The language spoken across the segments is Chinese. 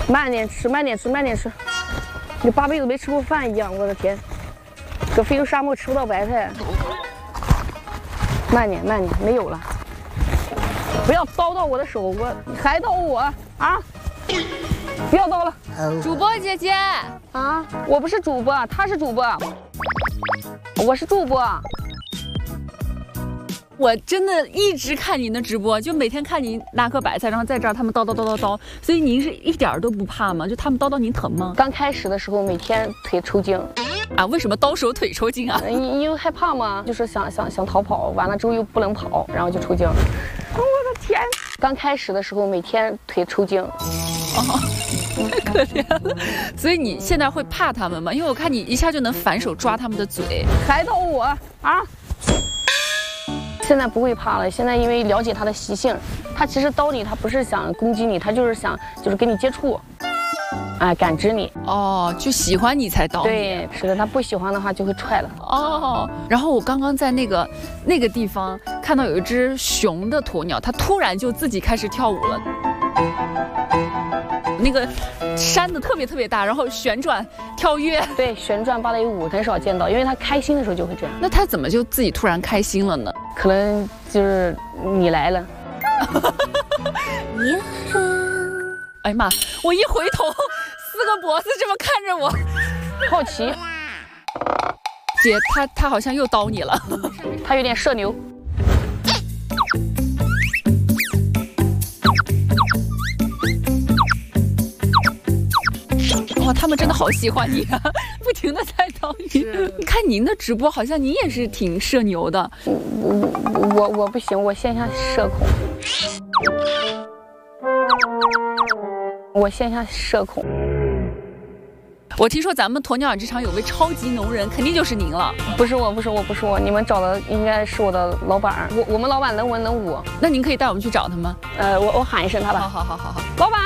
慢点吃，慢点吃，慢点吃。你8辈子没吃过饭一样，我的天！搁非洲沙漠吃不到白菜。慢点，慢点，没有了。不要叨到我的手，你还叨我啊！不要叨了。 主播姐姐啊，我不是主播，他是主播，我是主播。 我真的一直看您的直播，就每天看您拿颗白菜，然后在这儿他们叨叨叨叨叨，所以您是一点都不怕吗？就他们叨叨您疼吗？ 刚开始的时候每天腿抽筋。 啊，为什么刀手腿抽筋啊？ 因为害怕嘛，就是想逃跑，完了之后又不能跑，然后就抽筋。我的天！刚开始的时候每天腿抽筋。 哦，太可怜了。所以你现在会怕他们吗？因为我看你一下就能反手抓他们的嘴。 还叨我啊！现在不会怕了，现在因为了解它的习性，它其实叨你，它不是想攻击你，它就是想跟你接触。感知你哦，就喜欢你才叨你。 对，是的，他不喜欢的话就会踹了。 哦，然后我刚刚在那个地方看到有一只雄的鸵鸟，它突然就自己开始跳舞了。那个扇子特别大，然后旋转跳跃。 对，旋转芭蕾舞很少见到，因为它开心的时候就会这样。 那它怎么就自己突然开心了呢？ 可能就是你来了。 你好。哎呀妈！我一回头，4个脖子这么看着我， 好奇。 姐，他好像又叨你了， 他有点社牛。 哇，他们真的好喜欢你啊，不停的在叨你。看您的直播，好像你也是挺社牛的。 我不行，我线下社恐。我线下社恐。 我听说咱们鸵鸟养殖场有位超级农人，肯定就是您了。 不是我，你们找的应该是我的老板。我们老板能文能武。 那您可以带我们去找他吗？ 我喊一声他吧。 好。 老板，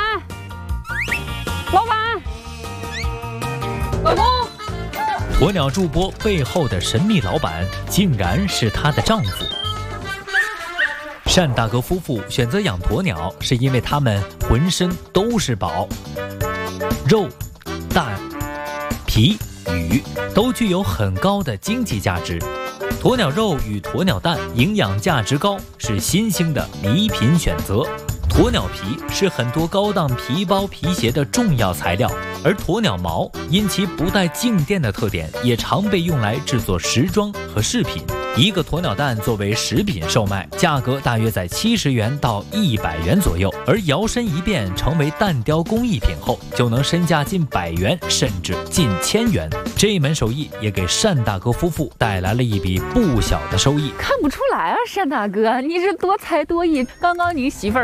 老公。 鸵鸟助播背后的神秘老板，竟然是她的丈夫。单大哥夫妇选择养鸵鸟，是因为他们浑身都是宝，肉、蛋、皮、羽都具有很高的经济价值。鸵鸟肉与鸵鸟蛋营养价值高，是新兴的礼品选择。鸵鸟皮是很多高档皮包、皮鞋的重要材料，而鸵鸟毛因其不带静电的特点，也常被用来制作时装和饰品。一个鸵鸟蛋作为食品售卖，价格大约在70元到100元左右，而摇身一变成为蛋雕工艺品后，就能身价近100元，甚至近1000元。这门手艺也给单大哥夫妇带来了一笔不小的收益。 看不出来啊，单大哥，你是多才多艺。刚刚您媳妇儿